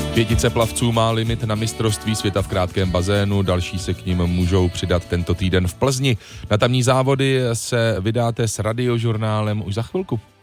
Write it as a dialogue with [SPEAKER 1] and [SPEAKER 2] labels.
[SPEAKER 1] Pětice plavců má limit na mistrovství světa v krátkém bazénu, další se k nim můžou přidat tento týden v Plzni. Na tamní závody se vydáte s Radiožurnálem už za chvilku.